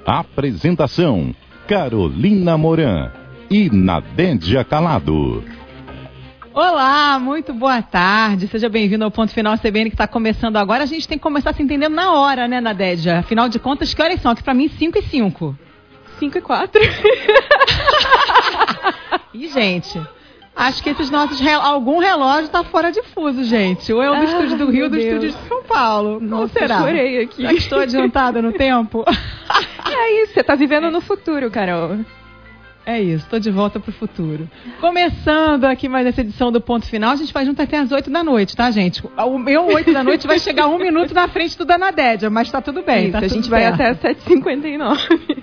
Apresentação: Carolina Moran e Nadédia Calado. Olá, muito boa tarde. Seja bem-vindo ao Ponto Final CBN que está começando agora. A gente tem que começar se entendendo na hora, né, Nadédia? Afinal de contas, que horas são? Aqui pra mim, 5h05. 5h04. E, gente, acho que esses nossos... Algum relógio tá fora de fuso, gente. Ou é o do estúdio do Rio ou do estúdio de São Paulo. Nossa, não será? Eu chorei aqui. Já que estou adiantada no tempo. É isso, você tá vivendo no futuro, Carol. É isso, estou de volta pro futuro. Começando aqui mais essa edição do Ponto Final, a gente vai junto até às 8 da noite, tá, gente? O meu 8 da noite vai chegar 1 minuto na frente do da Nadédia, mas tá tudo bem. Isso, tá a tudo gente certo. vai até 7h59.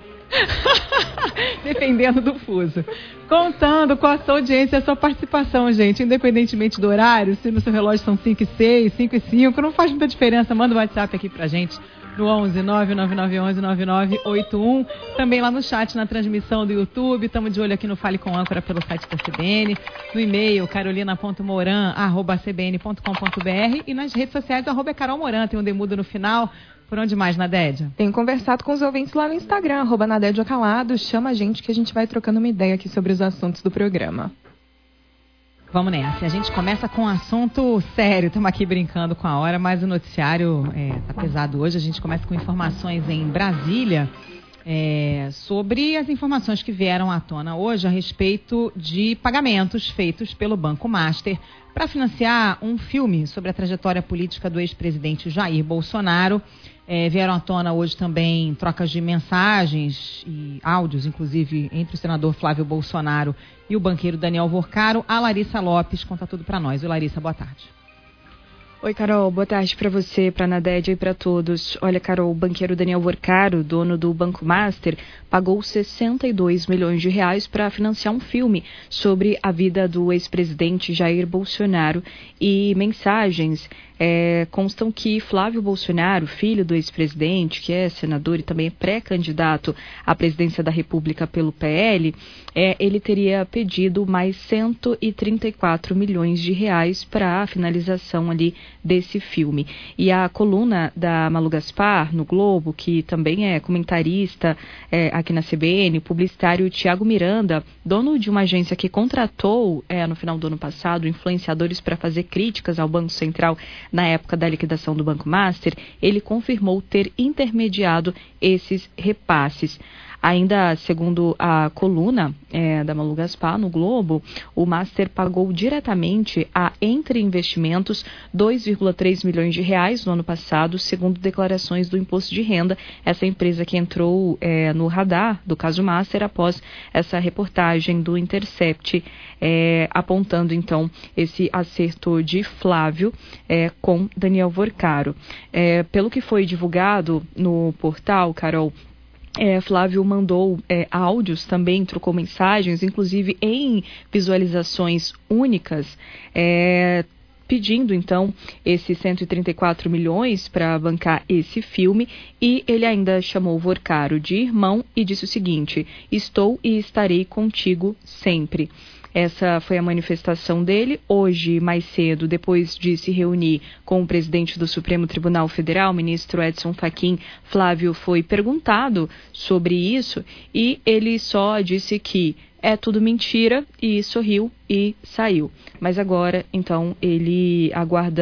Dependendo do fuso. Contando com a sua audiência e a sua participação, gente. Independentemente do horário, se no seu relógio são 5h06, 5h05, não faz muita diferença. Manda um WhatsApp aqui pra gente no 11 99911 9981. Também lá no chat, na transmissão do YouTube. Estamos de olho aqui no Fale com Âncora pelo site da CBN. No e-mail, carolina.moran@cbn.com.br. E nas redes sociais, @carolmoran. Tem um demudo no final. Por onde mais, Nadédia? Tenho conversado com os ouvintes lá no Instagram, @Nadédia Calado. Chama a gente que a gente vai trocando uma ideia aqui sobre os assuntos do programa. Vamos nessa. A gente começa com um assunto sério. Estamos aqui brincando com a hora, mas o noticiário tá pesado hoje. A gente começa com informações em Brasília sobre as informações que vieram à tona hoje a respeito de pagamentos feitos pelo Banco Master para financiar um filme sobre a trajetória política do ex-presidente Jair Bolsonaro. Vieram à tona hoje também trocas de mensagens e áudios, inclusive, entre o senador Flávio Bolsonaro e o banqueiro Daniel Worcaro. A Larissa Lopes conta tudo para nós. Oi, Larissa, boa tarde. Oi, Carol, boa tarde para você, para a Nadédia e para todos. Olha, Carol, o banqueiro Daniel Worcaro, dono do Banco Master, pagou 62 milhões de reais para financiar um filme sobre a vida do ex-presidente Jair Bolsonaro. E mensagens constam que Flávio Bolsonaro, filho do ex-presidente, que é senador e também é pré-candidato à presidência da República pelo PL, ele teria pedido mais 134 milhões de reais para a finalização ali desse filme. E a coluna da Malu Gaspar, no Globo, que também é comentarista aqui na CBN, o publicitário Tiago Miranda, dono de uma agência que contratou no final do ano passado influenciadores para fazer críticas ao Banco Central na época da liquidação do Banco Master, ele confirmou ter intermediado esses repasses. Ainda segundo a coluna da Malu Gaspar no Globo, o Master pagou diretamente a Entre Investimentos 2,3 milhões de reais no ano passado, segundo declarações do Imposto de Renda, essa empresa que entrou no radar do caso Master após essa reportagem do Intercept, apontando então esse acerto de Flávio com Daniel Worcaro. Pelo que foi divulgado no portal, Carol, Flávio mandou áudios também, trocou mensagens, inclusive em visualizações únicas, pedindo então esses 134 milhões para bancar esse filme, e ele ainda chamou o Worcaro de irmão e disse o seguinte: estou e estarei contigo sempre. Essa foi a manifestação dele. Hoje, mais cedo, depois de se reunir com o presidente do Supremo Tribunal Federal, ministro Edson Fachin, Flávio foi perguntado sobre isso e ele só disse que é tudo mentira e sorriu e saiu. Mas agora, então, ele aguarda